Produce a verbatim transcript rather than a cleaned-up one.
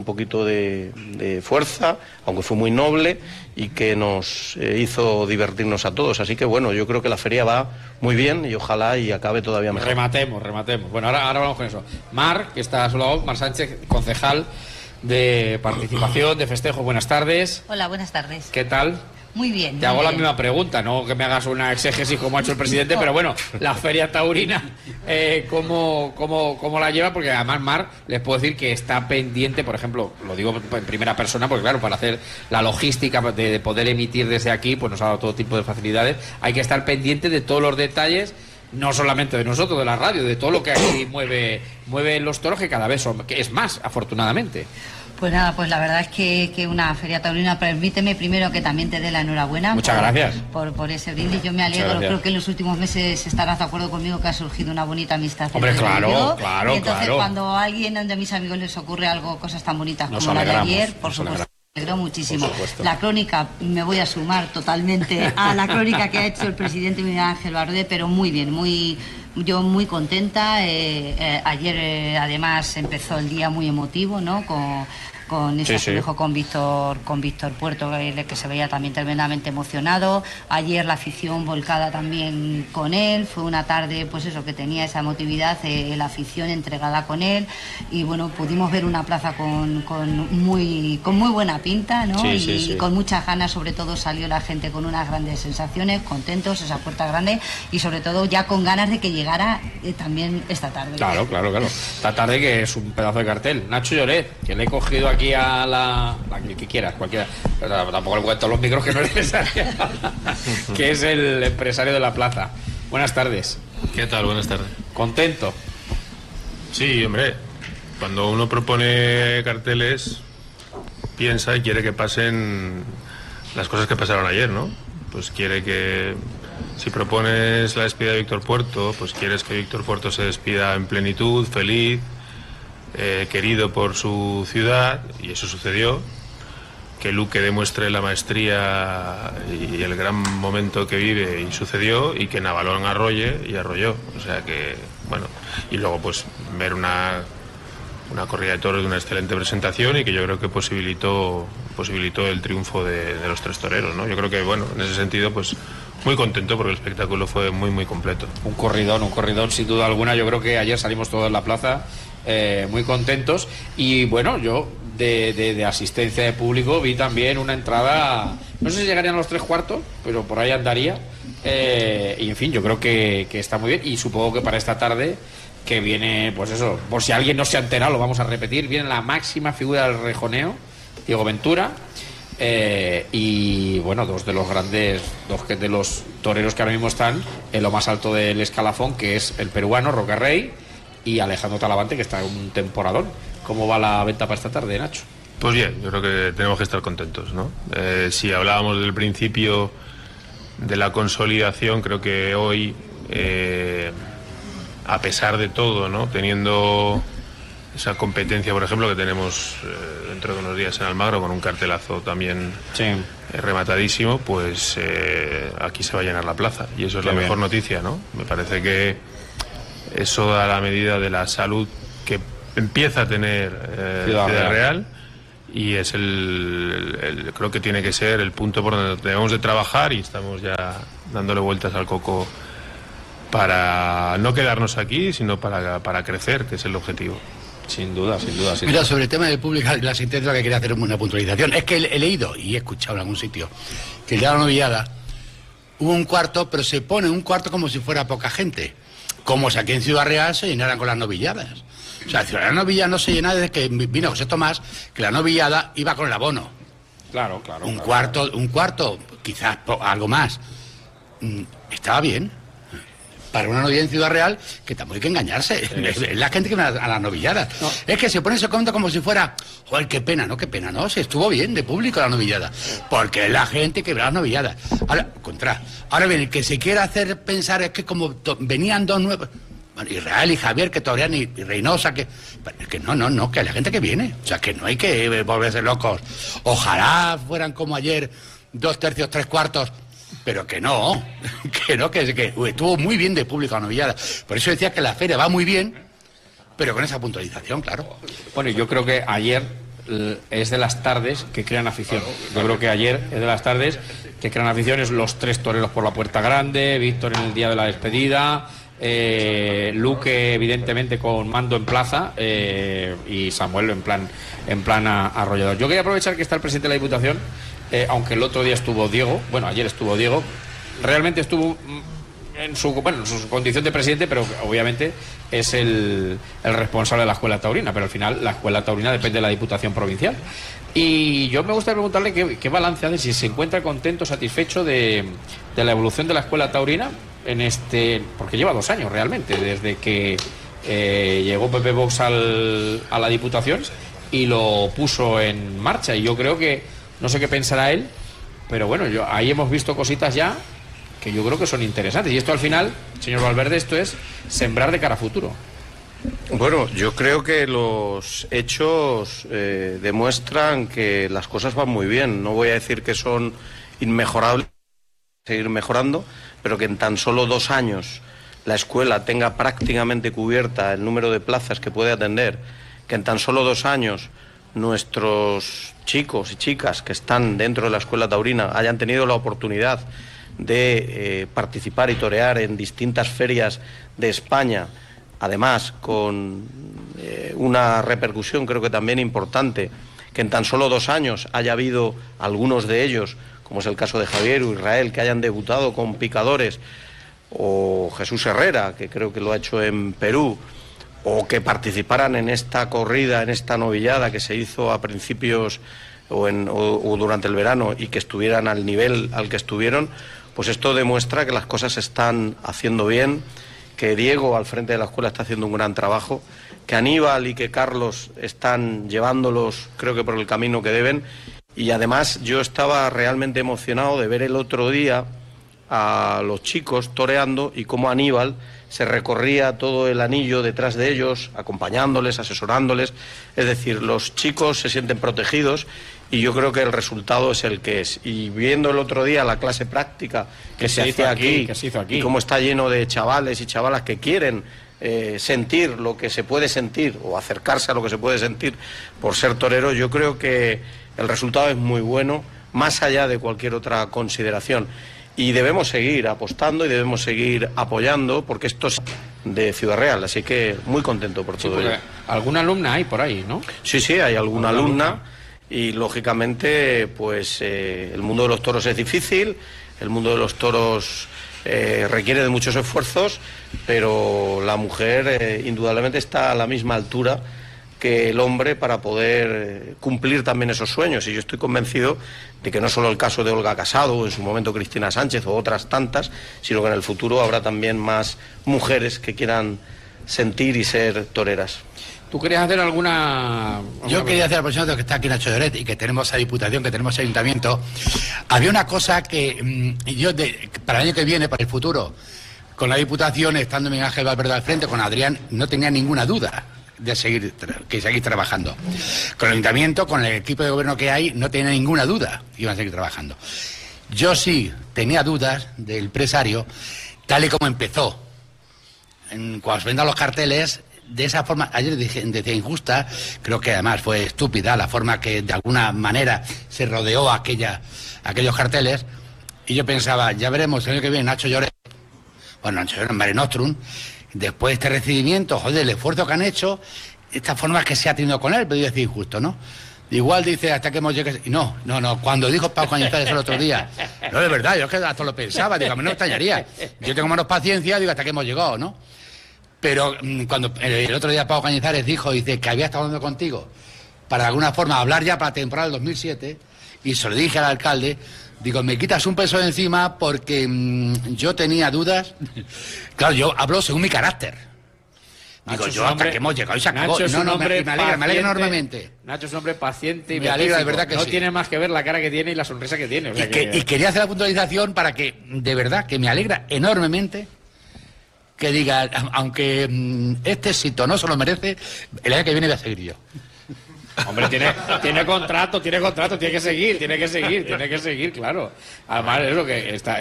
poquito de, de fuerza, aunque fue muy noble y que nos eh, hizo divertirnos a todos. Así que bueno, yo creo que la feria va muy bien y ojalá y acabe todavía mejor. Rematemos, rematemos. Bueno, ahora, ahora vamos con eso. Mar, que está a su lado, Mar Sánchez, concejal de participación, de festejo. Buenas tardes. Hola, buenas tardes. ¿Qué tal? Muy bien. Te hago muy la bien. misma pregunta, no que me hagas una exégesis como ha hecho el presidente, pero bueno, la feria taurina, eh, ¿cómo, cómo, ¿cómo la lleva? Porque además Mar, les puedo decir que está pendiente, por ejemplo, lo digo en primera persona, porque claro, para hacer la logística de, de poder emitir desde aquí, pues nos ha dado todo tipo de facilidades. Hay que estar pendiente de todos los detalles, no solamente de nosotros, de la radio, de todo lo que aquí mueve, mueve los toros, que cada vez son, que es más, afortunadamente. Pues nada, pues la verdad es que, que una feria taurina, permíteme primero que también te dé la enhorabuena. Muchas por, gracias. Por, por ese brindis, yo me alegro, creo que en los últimos meses estarás de acuerdo conmigo que ha surgido una bonita amistad. Hombre, claro, yo. claro, y entonces claro. Cuando a alguien de mis amigos les ocurre algo, cosas tan bonitas Nos como alegramos, la de ayer, por nos supuesto. alegramos. Me alegro muchísimo. Por supuesto. La crónica, me voy a sumar totalmente a la crónica que ha hecho el presidente Miguel Ángel Bardé, pero muy bien, muy... Yo muy contenta. Eh, eh, ayer, eh, además, empezó el día muy emotivo, ¿no? Con, con ese sí, festejo sí. con Víctor, con Víctor Puerto, eh, que se veía también tremendamente emocionado. Ayer la afición volcada también con él. Fue una tarde, pues eso, que tenía esa emotividad, eh, la afición entregada con él. Y bueno, pudimos ver una plaza con, con muy con muy buena pinta, ¿no? Sí, y sí, sí. con muchas ganas, sobre todo salió la gente con unas grandes sensaciones, contentos, esa puerta grande, y sobre todo ya con ganas de que llegara eh, también esta tarde. Claro, claro, claro. Esta tarde que es un pedazo de cartel. Nacho Lloret, que le he cogido aquí a la... la que, que quieras, cualquiera. Pero tampoco le cuento los micros que no es necesario. Que es el empresario de la plaza. Buenas tardes. ¿Qué tal? Buenas tardes. ¿Contento? Sí, hombre, cuando uno propone carteles, piensa y quiere que pasen las cosas que pasaron ayer, ¿no? Pues quiere que, si propones la despedida de Víctor Puerto, pues quieres que Víctor Puerto se despida en plenitud, feliz, eh, querido por su ciudad, y eso sucedió. Que Luque demuestre la maestría y el gran momento que vive, y sucedió, y que Navalón arrolle, y arrolló. O sea que, bueno, y luego pues ver una, una corrida de toros de una excelente presentación, y que yo creo que posibilitó, posibilitó el triunfo de, de los tres toreros, ¿no? Yo creo que, bueno, en ese sentido, pues muy contento porque el espectáculo fue muy, muy completo. Un corridón, un corridón sin duda alguna. Yo creo que ayer salimos todos en la plaza eh, muy contentos. Y bueno, yo de, de, de asistencia de público vi también una entrada, no sé si llegarían a los tres cuartos, pero por ahí andaría. Eh, y en fin, yo creo que, que está muy bien. Y supongo que para esta tarde, que viene, pues eso, por si alguien no se ha enterado, lo vamos a repetir, viene la máxima figura del rejoneo, Diego Ventura. Eh, y bueno, dos de los grandes, dos de los toreros que ahora mismo están en lo más alto del escalafón, que es el peruano Roca Rey y Alejandro Talavante, que está en un temporadón. ¿Cómo va la venta para esta tarde, Nacho? Pues bien, yo creo que tenemos que estar contentos, ¿no? Eh, si hablábamos del principio de la consolidación, creo que hoy, eh, a pesar de todo, ¿no? Teniendo esa competencia, por ejemplo, que tenemos eh, dentro de unos días en Almagro, con un cartelazo también sí. eh, rematadísimo, pues eh, aquí se va a llenar la plaza, y eso es Qué la bien. mejor noticia, ¿no? Me parece que eso da la medida de la salud que empieza a tener eh, Ciudad Ciudad Real. Real, y es el, el, el- creo que tiene que ser el punto por donde debemos de trabajar, y estamos ya dándole vueltas al coco para no quedarnos aquí, sino para, para crecer, que es el objetivo. Sin duda, sin duda. Sin Mira, duda. sobre el tema del público y la asistencia, que quería hacer una puntualización. Es que he, he leído y he escuchado en algún sitio que el día de la novillada hubo un cuarto, pero se pone un cuarto como si fuera poca gente. Como si aquí en Ciudad Real se llenaran con las novilladas. O sea, Ciudad Real novillada no se llena desde que vino José Tomás, que la novillada iba con el abono. Claro, claro. Un claro. cuarto, un cuarto, quizás po- algo más. Mm, Estaba bien. Para una novilla en Ciudad Real, que tampoco hay que engañarse. Es, es la gente que va a las novilladas. No. Es que se pone ese cuento como si fuera, joder, qué pena, ¿no? Qué pena, ¿no? Se estuvo bien de público la novillada. Porque es la gente que ve las novilladas. Ahora, contra. Ahora bien, el que se quiera hacer pensar es que como to- venían dos nuevos. Bueno, Israel y Javier, que todavía ni y Reynosa, que. Pero es que no, no, no, que hay la gente que viene. O sea, que no hay que eh, volverse locos. Ojalá fueran como ayer, dos tercios, tres cuartos. Pero que no, que no, que, que uy, estuvo muy bien de público la novillada. Por eso decía que la feria va muy bien, pero con esa puntualización, claro. Bueno, yo creo que ayer es de las tardes que crean afición. Yo creo que ayer es de las tardes que crean afición, es los tres toreros por la puerta grande, Víctor en el día de la despedida, eh, Luque evidentemente con mando en plaza eh, y Samuel en plan en plan a, arrollador. Yo quería aprovechar que está el presidente de la Diputación, eh, aunque el otro día estuvo Diego, bueno, ayer estuvo Diego, realmente estuvo en su, bueno, en su condición de presidente, pero obviamente es el, el responsable de la Escuela Taurina, pero al final la Escuela Taurina depende de la Diputación Provincial. Y yo me gustaría preguntarle qué, qué balance hace, si se encuentra contento, satisfecho de, de la evolución de la Escuela Taurina en este, porque lleva dos años realmente, desde que eh, llegó Pepe Vox al, a la Diputación y lo puso en marcha. Y yo creo que, no sé qué pensará él, pero bueno, yo ahí hemos visto cositas ya que yo creo que son interesantes. Y esto al final, señor Valverde, esto es sembrar de cara a futuro. Bueno, yo creo que los hechos eh, demuestran que las cosas van muy bien. No voy a decir que son inmejorables, seguir mejorando, pero que en tan solo dos años la escuela tenga prácticamente cubierta el número de plazas que puede atender, que en tan solo dos años nuestros chicos y chicas que están dentro de la Escuela Taurina hayan tenido la oportunidad de eh, participar y torear en distintas ferias de España, además con eh, una repercusión creo que también importante, que en tan solo dos años haya habido algunos de ellos, como es el caso de Javier o Israel, que hayan debutado con picadores, o Jesús Herrera, que creo que lo ha hecho en Perú, o que participaran en esta corrida, en esta novillada que se hizo a principios o, en, o, o durante el verano, y que estuvieran al nivel al que estuvieron, pues esto demuestra que las cosas se están haciendo bien, que Diego al frente de la escuela está haciendo un gran trabajo, que Aníbal y que Carlos están llevándolos creo que por el camino que deben. Y además yo estaba realmente emocionado de ver el otro día a los chicos toreando y cómo Aníbal se recorría todo el anillo detrás de ellos, acompañándoles, asesorándoles. Es decir, los chicos se sienten protegidos y yo creo que el resultado es el que es. Y viendo el otro día la clase práctica que, que se, se hacía aquí, aquí, que se hizo aquí y cómo está lleno de chavales y chavalas que quieren eh, sentir lo que se puede sentir o acercarse a lo que se puede sentir por ser torero, yo creo que el resultado es muy bueno, más allá de cualquier otra consideración. Y debemos seguir apostando y debemos seguir apoyando, porque esto es de Ciudad Real, así que muy contento por todo sí, ello. ¿Alguna alumna hay por ahí, no? Sí, sí, hay alguna alumna, alumna y lógicamente pues eh, el mundo de los toros es difícil, el mundo de los toros eh, requiere de muchos esfuerzos, pero la mujer eh, indudablemente está a la misma altura que el hombre para poder cumplir también esos sueños. Y yo estoy convencido de que no solo el caso de Olga Casado o en su momento Cristina Sánchez o otras tantas, sino que en el futuro habrá también más mujeres que quieran sentir y ser toreras. ¿Tú querías hacer alguna...? alguna Yo quería hacer, por ejemplo, que está aquí Nacho Lloret y que tenemos esa diputación, que tenemos ayuntamiento. Había una cosa que mmm, yo, de, para el año que viene, para el futuro, con la diputación, estando Miguel Ángel Valverde al frente, con Adrián, no tenía ninguna duda de seguir, que seguir trabajando. Con el ayuntamiento, con el equipo de gobierno que hay, no tenía ninguna duda que iban a seguir trabajando. Yo sí tenía dudas del empresario, tal y como empezó. En, cuando se vendan los carteles, de esa forma, ayer dije, decía injusta, creo que además fue estúpida la forma que de alguna manera se rodeó aquella, aquellos carteles, y yo pensaba, ya veremos el año que viene Nacho Lloret, bueno, Nacho Lloret, Mare Nostrum, después de este recibimiento, joder, el esfuerzo que han hecho, estas formas que se ha tenido con él, pero yo decía injusto, ¿no? Igual dice hasta que hemos llegado... No, no, no, cuando dijo Pau Cañizares el otro día, no, de verdad, yo es que hasta lo pensaba, digo, a mí no me extrañaría. Yo tengo menos paciencia, digo, hasta que hemos llegado, ¿no? Pero cuando el otro día Pau Cañizares dijo, dice, que había estado hablando contigo para de alguna forma hablar ya para la temporada del dos mil siete, y se lo dije al alcalde, digo, me quitas un peso de encima porque mmm, yo tenía dudas. Claro, yo hablo según mi carácter. Digo, Nacho yo hasta hombre, que hemos llegado y se acabó. Nacho es no, un no, hombre me, me alegra, me alegra enormemente. Nacho es un hombre paciente y me alegra de verdad que no sí. tiene más que ver la cara que tiene y la sonrisa que tiene. O sea y, que, que... y quería hacer la puntualización para que, de verdad, que me alegra enormemente que diga, aunque mmm, este éxito no se lo merece, el año que viene voy a seguir yo. Hombre, tiene, tiene contrato, tiene contrato, tiene que seguir, tiene que seguir, tiene que seguir, claro. Además, es lo que está...